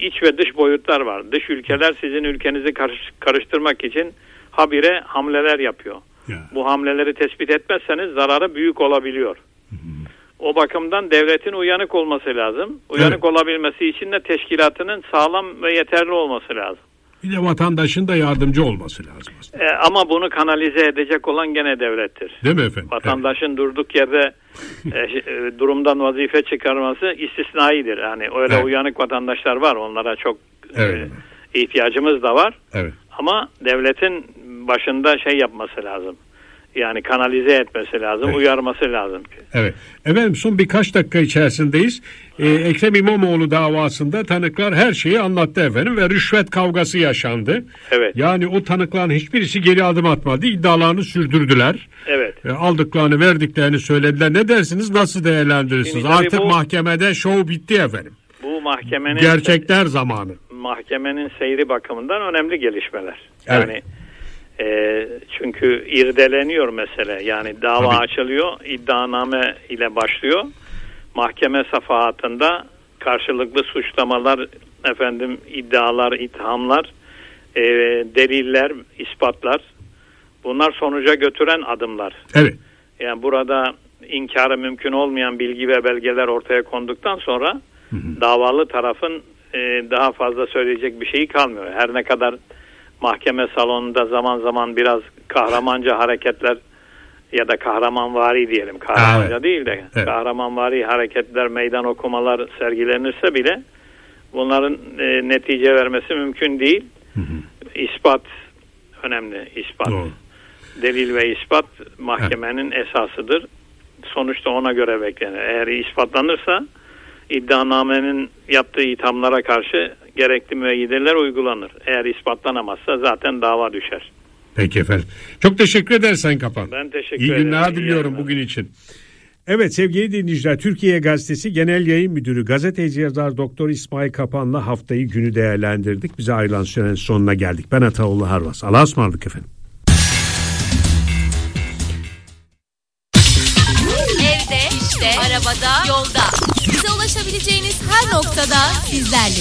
iç ve dış boyutlar var. Dış ülkeler sizin ülkenizi karıştırmak için habire hamleler yapıyor. Bu hamleleri tespit etmezseniz zararı büyük olabiliyor. O bakımdan devletin uyanık olması lazım. Uyanık olabilmesi için de teşkilatının sağlam ve yeterli olması lazım. Bir de vatandaşın da yardımcı olması lazım aslında. Ama bunu kanalize edecek olan gene devlettir. Değil mi efendim? Vatandaşın durduk yerde durumdan vazife çıkarması istisnaidir. Yani öyle uyanık vatandaşlar var. Onlara çok ihtiyacımız da var. Evet. Ama devletin başında yapması lazım. Yani kanalize etmesi lazım, uyarması lazım. Evet. Efendim son birkaç dakika içerisindeyiz. Ekrem İmamoğlu davasında tanıklar her şeyi anlattı efendim ve rüşvet kavgası yaşandı. Evet. Yani o tanıkların hiçbirisi geri adım atmadı. İddialarını sürdürdüler. Evet. Aldıklarını, verdiklerini söylediler. Ne dersiniz? Nasıl değerlendirirsiniz? Artık mahkemede şov bitti efendim. Bu mahkemenin gerçekler zamanı. Mahkemenin seyri bakımından önemli gelişmeler. Yani çünkü irdeleniyor mesele. Yani dava açılıyor, iddianame ile başlıyor. Mahkeme safahatında karşılıklı suçlamalar, iddialar, ithamlar, deliller, ispatlar. Bunlar sonuca götüren adımlar. Evet. Yani burada inkarı mümkün olmayan bilgi ve belgeler ortaya konduktan sonra davalı tarafın daha fazla söyleyecek bir şeyi kalmıyor. Her ne kadar mahkeme salonunda zaman zaman biraz kahramanca hareketler ya da kahramanvari diyelim. Kahramanca değil de kahramanvari hareketler, meydan okumalar sergilenirse bile bunların netice vermesi mümkün değil. İspat önemli. İspat. Doğru. Delil ve ispat mahkemenin esasıdır. Sonuçta ona göre beklenir. Eğer ispatlanırsa iddianamenin yaptığı ithamlara karşı gerekli müeyyideler uygulanır. Eğer ispatlanamazsa zaten dava düşer. Peki efendim. Çok teşekkür ederiz Sayın Kapan. Ben teşekkür ederim. İyi günler diliyorum bugün için. Evet sevgili dinleyiciler, Türkiye Gazetesi Genel Yayın Müdürü Gazeteci yazar Doktor İsmail Kapan'la haftayı günü değerlendirdik. Bize ayrılan sürenin sonuna geldik. Ben Ataoğlu Harvas. Allah'a ısmarladık efendim. Evde, işte, arabada, yolda. Bize ulaşabileceğiniz her noktada sizlerle.